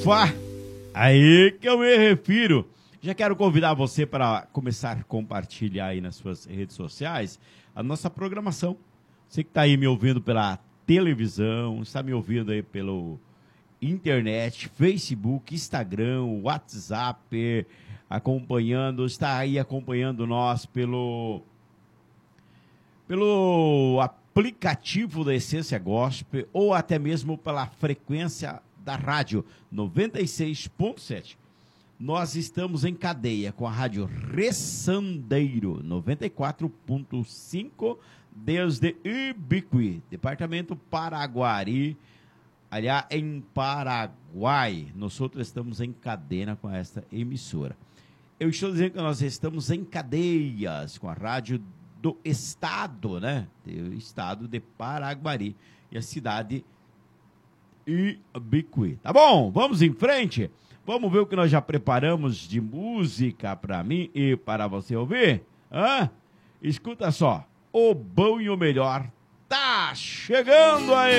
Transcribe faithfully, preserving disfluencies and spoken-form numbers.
Ufa! Aí que eu me refiro. Já quero convidar você para começar a compartilhar aí nas suas redes sociais a nossa programação. Você que está aí me ouvindo pela televisão, está me ouvindo aí pelo internet, Facebook, Instagram, WhatsApp, acompanhando, está aí acompanhando nós pelo, pelo aplicativo da Essência Gospel ou até mesmo pela frequência da rádio noventa e seis ponto sete. Nós estamos em cadeia com a rádio Ressandeiro noventa e quatro ponto cinco desde Ibiqui, departamento Paraguari, aliás, em Paraguai. Nós outros estamos em cadeia com esta emissora. Eu estou dizendo que nós estamos em cadeias com a rádio do estado, né? Do estado de Paraguari e a cidade Ibiqui. Tá bom? Vamos em frente? Vamos ver o que nós já preparamos de música para mim e para você ouvir? Hã? Escuta só. O bom e o melhor tá chegando aí!